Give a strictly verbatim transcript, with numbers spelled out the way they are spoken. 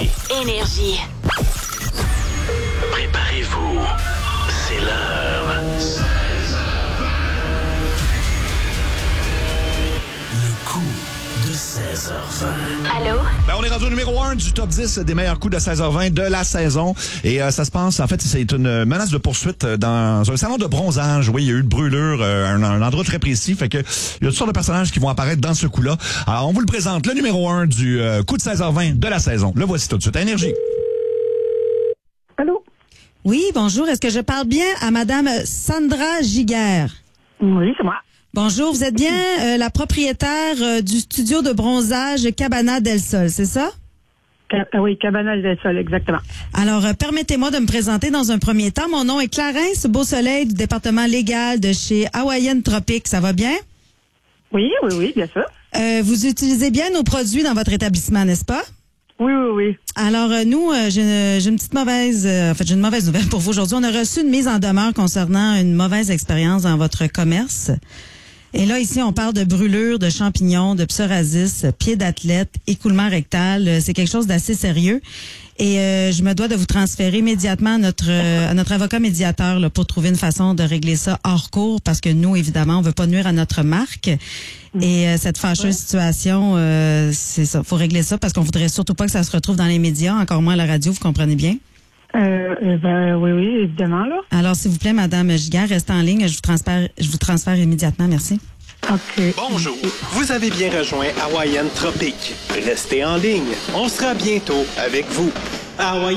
Énergie. Énergie. Préparez-vous. C'est l'heure. Le coup de seize heures vingt. Allô? Ben, on est rendu au numéro un du top dix des meilleurs coups de seize heures vingt de la saison. Et euh, ça se passe, en fait, c'est une menace de poursuite dans un salon de bronzage. Oui, il y a eu une brûlure, euh, un, un endroit très précis. Fait que il y a toutes sortes de personnages qui vont apparaître dans ce coup-là. Alors, on vous le présente, le numéro un du euh, coup de seize heures vingt de la saison. Le voici tout de suite à Énergie. Allô? Oui, bonjour. Est-ce que je parle bien à Madame Sandra Giguère? Oui, c'est moi. Bonjour, vous êtes bien euh, la propriétaire euh, du studio de bronzage Cabana del Sol, c'est ça? Ca- ah oui, Cabana del Sol, exactement. Alors, euh, permettez-moi de me présenter dans un premier temps. Mon nom est Clarence Beausoleil du département légal de chez Hawaiian Tropic. Ça va bien? Oui, oui, oui, bien sûr. Euh, vous utilisez bien nos produits dans votre établissement, n'est-ce pas? Oui, oui, oui. Alors, euh, nous, euh, j'ai, une, j'ai une petite mauvaise... Euh, en fait, j'ai une mauvaise nouvelle pour vous aujourd'hui. On a reçu une mise en demeure concernant une mauvaise expérience dans votre commerce. Et là, ici, on parle de brûlures, de champignons, de psoriasis, pieds d'athlète, écoulement rectal. Euh, C'est quelque chose d'assez sérieux. Et euh, je me dois de vous transférer immédiatement à notre, euh, à notre avocat médiateur là, pour trouver une façon de régler ça hors cours parce que nous, évidemment, on veut pas nuire à notre marque. Et euh, cette fâcheuse situation, euh, c'est ça. Faut régler ça parce qu'on voudrait surtout pas que ça se retrouve dans les médias, encore moins à la radio, vous comprenez bien? Euh, euh, ben, oui, oui, évidemment, là. Alors, s'il vous plaît, Madame Giguère, restez en ligne. Je vous transfère, je vous transfère immédiatement. Merci. OK. Bonjour, vous avez bien rejoint Hawaiian Tropic. Restez en ligne, on sera bientôt avec vous. Hawaiian